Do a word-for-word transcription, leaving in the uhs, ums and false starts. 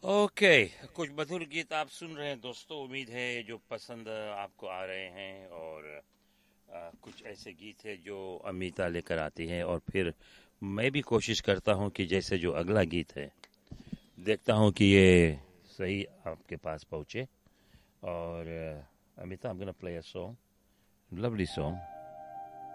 Okay. कुछ मधुर गीत आप सुन रहे हैं दोस्तों, उम्मीद है जो पसंद आपको आ रहे हैं। और आ, कुछ ऐसे गीत है जो अमिता लेकर आती है, और फिर मैं भी कोशिश करता हूँ कि जैसे जो अगला गीत है, देखता हूँ कि ये सही आपके पास पहुँचे। और अ, Amita, I'm gonna play a song, lovely song.